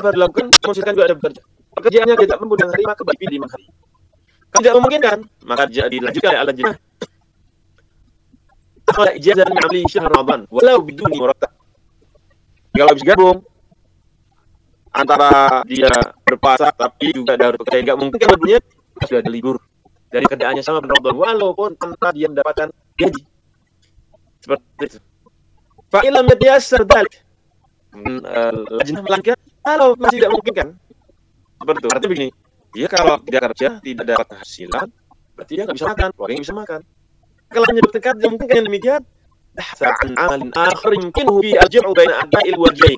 apa dilakukan? Mewujudkan juga ada bekerja. Pekerjaannya tidak mampu dengan hari, maka dipilih 5 hari. Kalau tidak memungkinkan, maka dilanjutkan oleh al-lajnah. Kalau ijazah min amali syahr Ramadan, walau biduni murattab. Kalau bisa gabung antara dia berpuasa tapi juga ada pekerjaan, nggak mungkin kan dunia sudah ada libur dari kerjaannya sama Ramadan walaupun tanpa dia mendapatkan gaji. Seperti itu. Fa illam yatayassar dzalik. Lajnah melanggar kalau masih tidak mungkin kan. Seperti itu. Artinya begini, dia kalau tidak kerja tidak dapat penghasilan, berarti dia nggak bisa makan, keluarganya bisa makan. Kalau hanya bertekad yang mungkin yang demikian, sa'an amalin akhir yumkinuhu bi al-jam'u baina ada'il wajhain.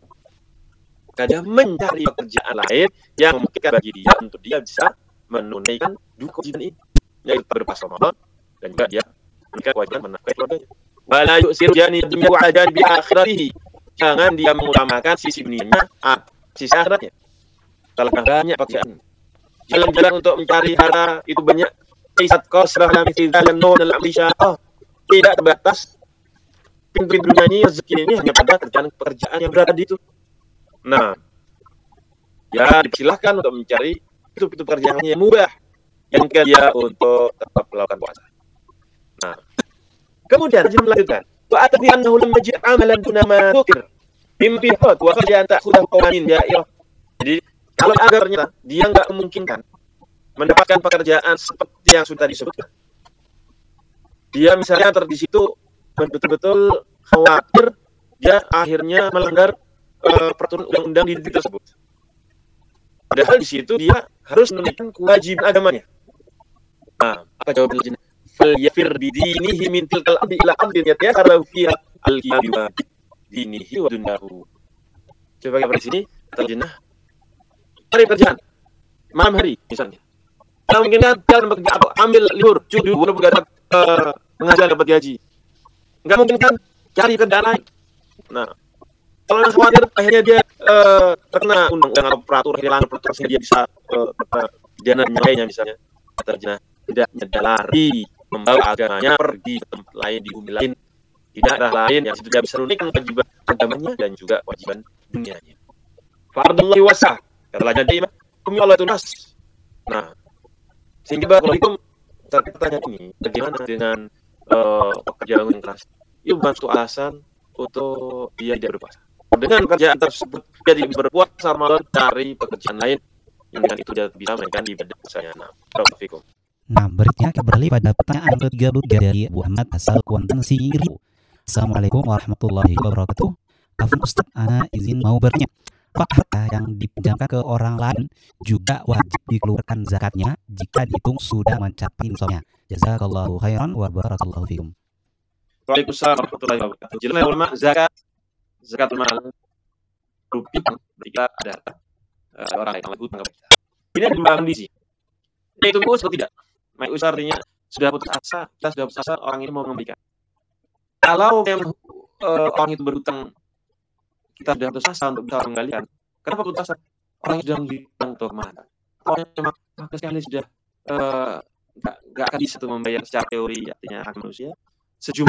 Dia mencari pekerjaan lain yang memungkinkan bagi dia untuk dia bisa menunaikan dua kewajiban ini, yaitu berpuasa Ramadan dan juga dia menunaikan kewajiban menafkahi keluarganya. Wala yu'siru janib dunya wa janibi akhiratihi. Jangan dia mengutamakan sisi dunianya sisi akhiratnya. Kalau banyak pekerjaan, jalan-jalan untuk mencari harta itu banyak. Isat qasrah la mithli dalan nun al-amrisha. Tidak terbatas pintu-pintu nyanyi rezeki ini hanya pada pekerjaan yang berada di itu. Nah, ya dipersilahkan untuk mencari itu pekerjaan yang mubah yang dia untuk tetap melakukan puasa. Nah, kemudian dia melanjutkan, wa atbi annahu lam yajid amalan duna ma dzukir mimpi hot wa qad ta'khudhu qawanin dairah. Jadi kalau agar ternyata dia enggak memungkinkan mendapatkan pekerjaan seperti yang sudah disebutkan. Dia misalnya di situ betul-betul khawatir dia akhirnya melanggar peraturan undang-undang di negeri tersebut. Padahal di situ dia harus menunaikan kewajiban agamanya. Nah, apa jawaban lajnah? Fal yafir bidinihi min tilkal ardi ila ardin yatayassara fiha al-qiyam bi dinihi wa dunyahu. Coba kita di sini lajnah cari kerjaan malam hari misalnya. Kalau mungkin kan jalan bekerja apa? Ambil libur, cuti, walaupun gak ada penghasilan dapat gaji. Enggak mungkin kan cari kerjaan lain. Nah, kalau khawatir akhirnya dia terkena undang-undang atau peraturan hilang peraturan sehingga dia bisa dana lainnya misalnya. Terjadi tidak lari membawa agamanya pergi ke tempat lain di bumi lain. Tidak ada lain yang sudah bisa menunaikan kewajiban agamanya dan juga kewajiban dunianya. Fardullahi wasa. Kata lajnah hukum Allah itu nas. Nah, sehingga kalau itu pertanyaan ini bagaimana dengan pekerjaan yang keras? Itu bukan suatu alasan untuk dia tidak berpuasa. Dengan pekerjaan tersebut dia tidak berpuasa Ramadan cari pekerjaan lain yang dengan itu dia bisa menaikkan ibadah puasanya. Nah, barakallahu. Nah, berikutnya kita beralih pada pertanyaan ke-33 dari Abu Ahmad asal Kuantan Singiri. Assalamualaikum warahmatullahi wabarakatuh. Afwan Ustaz, ana izin mau bertanya. Apakah harta yang dipinjamkan ke orang lain juga wajib dikeluarkan zakatnya jika dihitung sudah mencapai nisabnya? Jazakallahu khairan wa barakallahu fikum. Waalaikumsalam warahmatullahi wabarakatuh. Jelas ulama zakat mal rupiah jika ada harta orang lain yang hutang kepada kita. Ini ada dua kondisi. Itu mayus atau tidak? Mayus artinya sudah putus asa, kita sudah putus asa orang ini mau mengembalikan. Kalau memang orang itu berhutang kita sudah putus asa untuk bisa mengembalikan. Kenapa putus asa? Orang yang sudah menghutang atau kemana? Orang yang memang sekali sudah nggak akan bisa tuh membayar secara teori, artinya hak manusia.